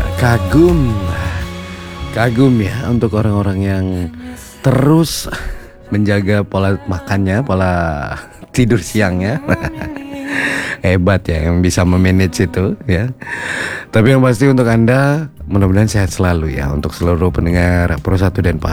Kagum ya untuk orang-orang yang terus menjaga pola makannya, pola tidur siangnya. Hebat ya yang bisa memanage itu ya. Tapi yang pasti untuk Anda mudah-mudahan sehat selalu ya, untuk seluruh pendengar Pro 1 dan